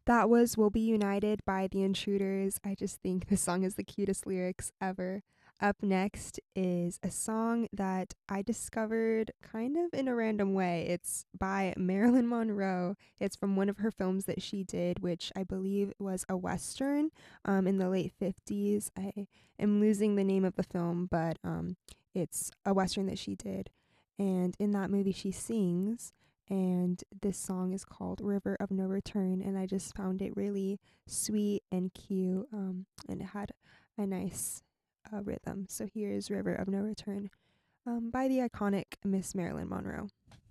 That was "We'll Be United" by The Intruders. I just think this song has the cutest lyrics ever. Up next is a song that I discovered kind of in a random way. It's by Marilyn Monroe. It's from one of her films that she did, which I believe was a Western in the late 50s. I am losing the name of the film, but it's a Western that she did. And in that movie, she sings, and this song is called River of No Return, and I just found it really sweet and cute, and it had a nice rhythm. So here's River of No Return by the iconic Miss Marilyn Monroe.